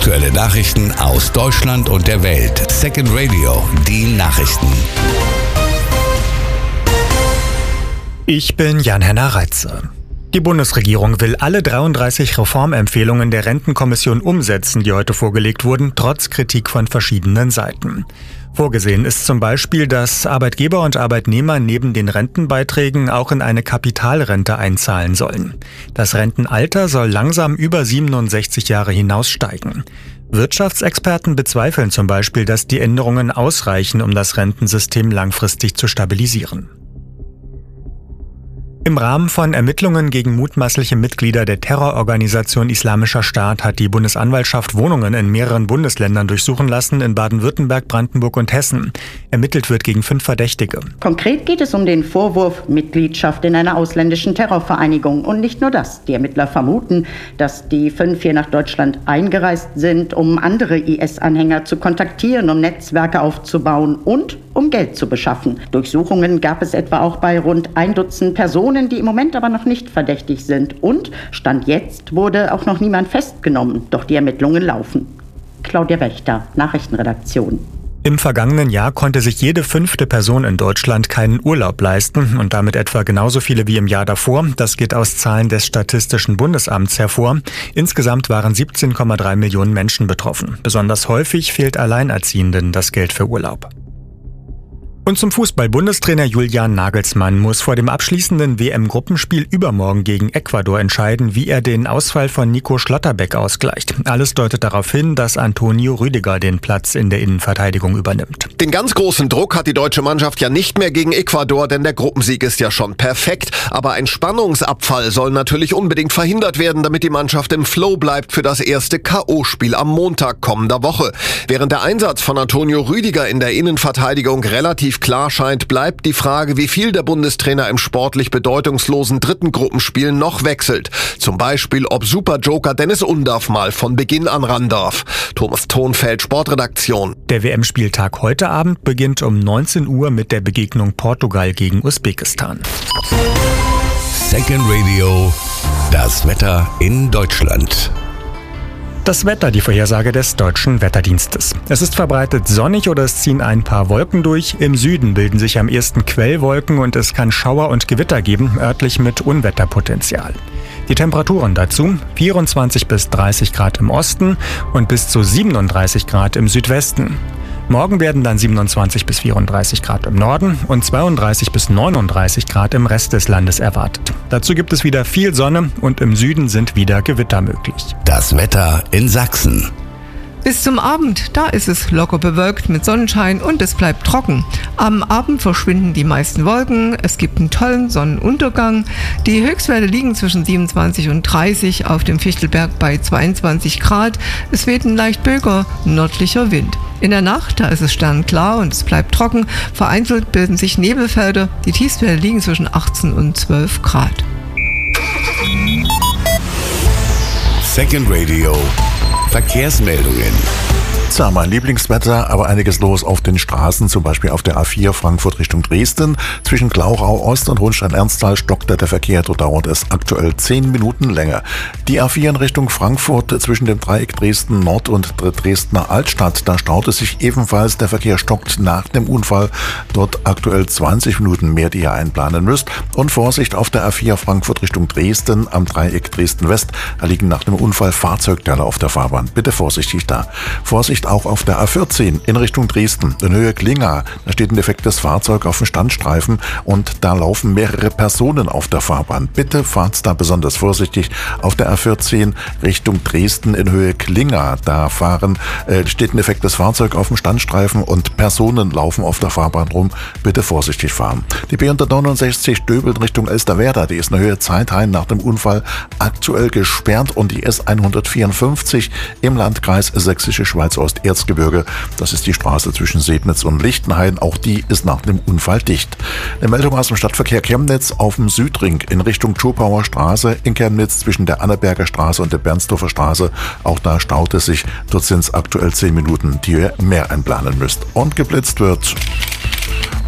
Aktuelle Nachrichten aus Deutschland und der Welt. Second Radio, die Nachrichten. Ich bin Jan-Henner Reitze. Die Bundesregierung will alle 33 Reformempfehlungen der Rentenkommission umsetzen, die heute vorgelegt wurden, trotz Kritik von verschiedenen Seiten. Vorgesehen ist zum Beispiel, dass Arbeitgeber und Arbeitnehmer neben den Rentenbeiträgen auch in eine Kapitalrente einzahlen sollen. Das Rentenalter soll langsam über 67 Jahre hinaus steigen. Wirtschaftsexperten bezweifeln zum Beispiel, dass die Änderungen ausreichen, um das Rentensystem langfristig zu stabilisieren. Im Rahmen von Ermittlungen gegen mutmaßliche Mitglieder der Terrororganisation Islamischer Staat hat die Bundesanwaltschaft Wohnungen in mehreren Bundesländern durchsuchen lassen, in Baden-Württemberg, Brandenburg und Hessen. Ermittelt wird gegen 5 Verdächtige. Konkret geht es um den Vorwurf Mitgliedschaft in einer ausländischen Terrorvereinigung. Und nicht nur das. Die Ermittler vermuten, dass die 5 hier nach Deutschland eingereist sind, um andere IS-Anhänger zu kontaktieren, um Netzwerke aufzubauen und um Geld zu beschaffen. Durchsuchungen gab es etwa auch bei rund 1 Dutzend Personen, die im Moment aber noch nicht verdächtig sind. Und Stand jetzt wurde auch noch niemand festgenommen. Doch die Ermittlungen laufen. Claudia Wächter, Nachrichtenredaktion. Im vergangenen Jahr konnte sich jede 5. Person in Deutschland keinen Urlaub leisten und damit etwa genauso viele wie im Jahr davor. Das geht aus Zahlen des Statistischen Bundesamts hervor. Insgesamt waren 17,3 Millionen Menschen betroffen. Besonders häufig fehlt Alleinerziehenden das Geld für Urlaub. Und zum Fußball. Bundestrainer Julian Nagelsmann muss vor dem abschließenden WM-Gruppenspiel übermorgen gegen Ecuador entscheiden, wie er den Ausfall von Nico Schlotterbeck ausgleicht. Alles deutet darauf hin, dass Antonio Rüdiger den Platz in der Innenverteidigung übernimmt. Den ganz großen Druck hat die deutsche Mannschaft ja nicht mehr gegen Ecuador, denn der Gruppensieg ist ja schon perfekt. Aber ein Spannungsabfall soll natürlich unbedingt verhindert werden, damit die Mannschaft im Flow bleibt für das erste K.O.-Spiel am Montag kommender Woche. Während der Einsatz von Antonio Rüdiger in der Innenverteidigung relativ klar scheint, bleibt die Frage, wie viel der Bundestrainer im sportlich bedeutungslosen 3. Gruppenspiel noch wechselt. Zum Beispiel, ob Superjoker Dennis Undaff mal von Beginn an ran darf. Thomas Thonfeld, Sportredaktion. Der WM-Spieltag heute Abend beginnt um 19 Uhr mit der Begegnung Portugal gegen Usbekistan. Second Radio, das Wetter in Deutschland. Das Wetter, die Vorhersage des Deutschen Wetterdienstes. Es ist verbreitet sonnig oder es ziehen ein paar Wolken durch. Im Süden bilden sich am ehesten Quellwolken und es kann Schauer und Gewitter geben, örtlich mit Unwetterpotenzial. Die Temperaturen dazu: 24 bis 30 Grad im Osten und bis zu 37 Grad im Südwesten. Morgen werden dann 27 bis 34 Grad im Norden und 32 bis 39 Grad im Rest des Landes erwartet. Dazu gibt es wieder viel Sonne und im Süden sind wieder Gewitter möglich. Das Wetter in Sachsen. Bis zum Abend, da ist es locker bewölkt mit Sonnenschein und es bleibt trocken. Am Abend verschwinden die meisten Wolken, es gibt einen tollen Sonnenuntergang. Die Höchstwerte liegen zwischen 27 und 30, auf dem Fichtelberg bei 22 Grad. Es weht ein leicht böiger nördlicher Wind. In der Nacht, da ist es sternklar und es bleibt trocken. Vereinzelt bilden sich Nebelfelder. Die Tiefstwerte liegen zwischen 18 und 12 Grad. Second Radio. Verkehrsmeldungen. Tja, mein Lieblingswetter, aber einiges los auf den Straßen, zum Beispiel auf der A4 Frankfurt Richtung Dresden. Zwischen Glauchau Ost und Rundstein-Ernsthal stockte der Verkehr, dort dauert es aktuell 10 Minuten länger. Die A4 in Richtung Frankfurt zwischen dem Dreieck Dresden Nord und Dresdner Altstadt, da staut es sich ebenfalls, der Verkehr stockt nach dem Unfall, dort aktuell 20 Minuten mehr, die ihr einplanen müsst. Und Vorsicht auf der A4 Frankfurt Richtung Dresden am Dreieck Dresden West, da liegen nach dem Unfall Fahrzeugteile auf der Fahrbahn. Bitte vorsichtig da. Vorsicht auch auf der A14 in Richtung Dresden, in Höhe Klinga. Da steht ein defektes Fahrzeug auf dem Standstreifen und da laufen mehrere Personen auf der Fahrbahn. Bitte fahrt da besonders vorsichtig. Auf der A14 Richtung Dresden in Höhe Klinga. Da steht ein defektes Fahrzeug auf dem Standstreifen und Personen laufen auf der Fahrbahn rum. Bitte vorsichtig fahren. Die B169 Döbeln Richtung Elsterwerda, die ist in Höhe Zeithain nach dem Unfall aktuell gesperrt und die S154 im Landkreis Sächsische Schweiz-Osterzgebirge. Das ist die Straße zwischen Sebnitz und Lichtenhain. Auch die ist nach dem Unfall dicht. Eine Meldung aus dem Stadtverkehr Chemnitz auf dem Südring in Richtung Schopauer Straße in Chemnitz zwischen der Anneberger Straße und der Bernsdorfer Straße. Auch da staut es sich. Dort sind es aktuell 10 Minuten, die ihr mehr einplanen müsst. Und geblitzt wird.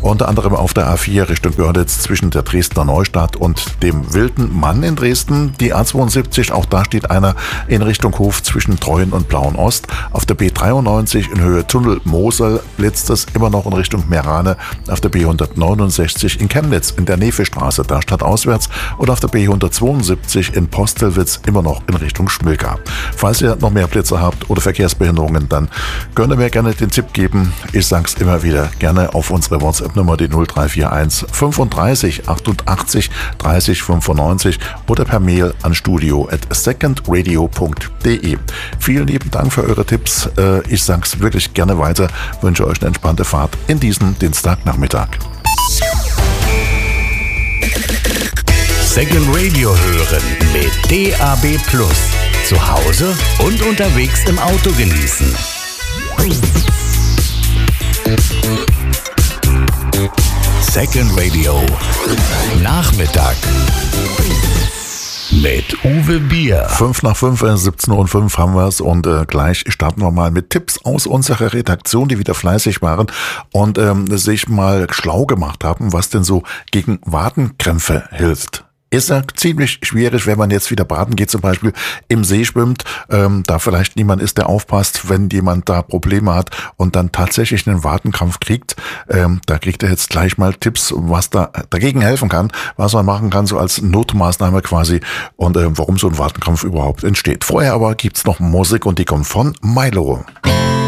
Unter anderem auf der A4 Richtung Görlitz zwischen der Dresdner Neustadt und dem Wilden Mann in Dresden. Die A72, auch da steht einer in Richtung Hof zwischen Treuen und Blauen Ost. Auf der B93 in Höhe Tunnel Mosel blitzt es immer noch in Richtung Meerane. Auf der B169 in Chemnitz in der Nevestraße, da stadtauswärts. Und auf der B172 in Postelwitz immer noch in Richtung Schmilka. Falls ihr noch mehr Blitzer habt oder Verkehrsbehinderungen, dann könnt ihr mir gerne den Tipp geben. Ich sag's immer wieder, gerne auf unsere WhatsApp-Nummer, die 0341 35 88 30 95 oder per Mail an studio@secondradio.de. Vielen lieben Dank für eure Tipps. Ich sag's wirklich gerne weiter. Wünsche euch eine entspannte Fahrt in diesem Dienstagnachmittag. Second Radio hören mit DAB+. Zu Hause und unterwegs im Auto genießen. Second Radio Nachmittag mit Uwe Bier. 5 nach 5, 17:05 Uhr haben wir es und gleich starten wir mal mit Tipps aus unserer Redaktion, die wieder fleißig waren und sich mal schlau gemacht haben, was denn so gegen Wadenkrämpfe hilft. Ist ja ziemlich schwierig, wenn man jetzt wieder baden geht, zum Beispiel im See schwimmt, da vielleicht niemand ist, der aufpasst, wenn jemand da Probleme hat und dann tatsächlich einen Wadenkrampf kriegt. Da kriegt er jetzt gleich mal Tipps, was da dagegen helfen kann, was man machen kann, so als Notmaßnahme quasi und warum so ein Wadenkrampf überhaupt entsteht. Vorher aber gibt's noch Musik und die kommt von Milo.